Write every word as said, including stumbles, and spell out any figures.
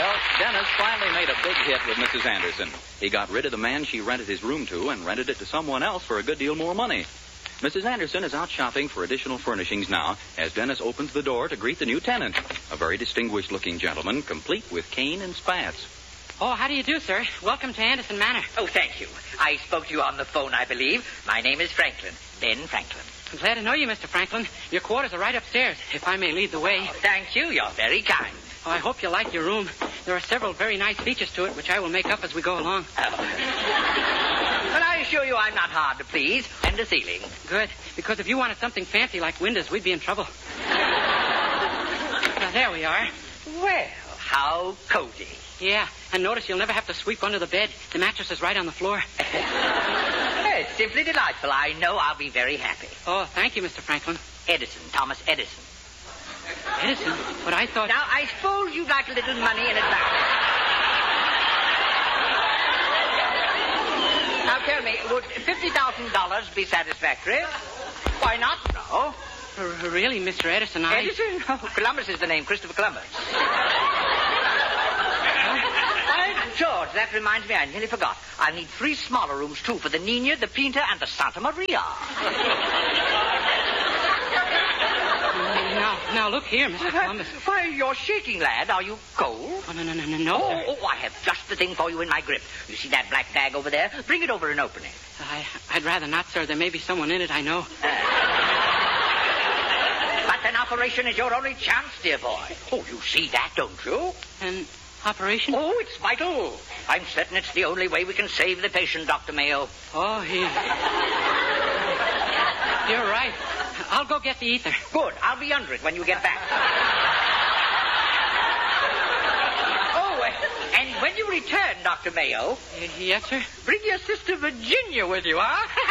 Well, Dennis finally made a big hit with Missus Anderson. He got rid of the man she rented his room to and rented it to someone else for a good deal more money. Missus Anderson is out shopping for additional furnishings now as Dennis opens the door to greet the new tenant, a very distinguished-looking gentleman, complete with cane and spats. Oh, how do you do, sir? Welcome to Anderson Manor. Oh, thank you. I spoke to you on the phone, I believe. My name is Franklin. Ben Franklin. I'm glad to know you, Mister Franklin. Your quarters are right upstairs, if I may lead the way. Oh, thank you. You're very kind. Oh, I hope you like your room. There are several very nice features to it, which I will make up as we go along. Oh. But I assure you I'm not hard to please. And the ceiling. Good, because if you wanted something fancy like windows, we'd be in trouble. Now, there we are. Well, how cozy. Yeah, and notice you'll never have to sweep under the bed. The mattress is right on the floor. It's simply delightful. I know I'll be very happy. Oh, thank you, Mister Franklin. Edison, Thomas Edison. Edison? But I thought... Now, I suppose you'd like a little money in advance. Now, tell me, would fifty thousand dollars be satisfactory? Why not, no? R- really, Mister Edison, I... Edison? Oh, Columbus is the name, Christopher Columbus. George, that reminds me, I nearly forgot. I'll need three smaller rooms, too, for the Nina, the Pinta, and the Santa Maria. Now, now, look here, Mister Columbus. Why, you're shaking, lad. Are you cold? Oh, no, no, no, no, no, oh, sir. Oh, I have just the thing for you in my grip. You see that black bag over there? Bring it over and open it. I, I'd rather not, sir. There may be someone in it, I know. But an operation is your only chance, dear boy. Oh, you see that, don't you? An operation? Oh, it's vital. I'm certain it's the only way we can save the patient, Doctor Mayo. Oh, he... You're right. I'll go get the ether. Good. I'll be under it when you get back. Oh, uh, and when you return, Doctor Mayo... Y- yes, sir? Bring your sister Virginia with you, huh?